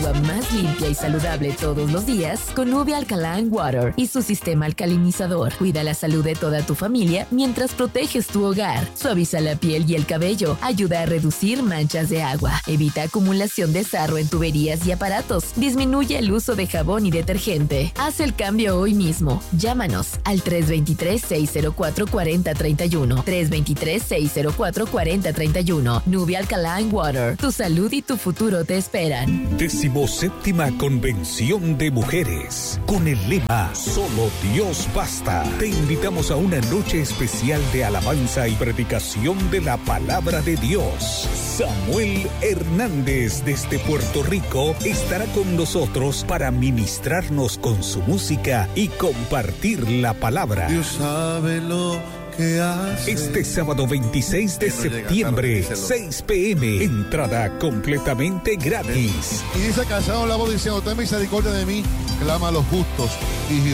agua más limpia y saludable todos los días con Nubia Alkaline Water y su sistema alcalinizador. Cuida la salud de toda tu familia mientras proteges tu hogar. Suaviza la piel y el cabello. Ayuda a reducir manchas de agua. Evita acumulación de sarro en tuberías y aparatos. Disminuye el uso de jabón y detergente. Haz el cambio hoy mismo. Llámanos al 323-604-4031. 323-604-4031. Nubia Alkaline Water. Tu salud y tu futuro te esperan. 17ª Convención de Mujeres. Con el lema Solo Dios Basta. Te invitamos a una noche especial de alabanza y predicación de la palabra de Dios. Samuel Hernández desde Puerto Rico estará con nosotros para ministrarnos con su música y compartir la palabra. Dios sabe lo que hace. Este sábado 26 de septiembre, 6 p.m. Entrada completamente gratis. Y dice Cansado la voz diciendo: ten misericordia de mí, clama a los justos y